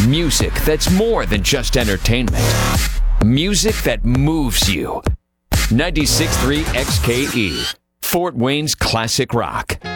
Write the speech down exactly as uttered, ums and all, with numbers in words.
Music that's more than just entertainment. Music that moves you. ninety-six point three X K E, Fort Wayne's classic rock.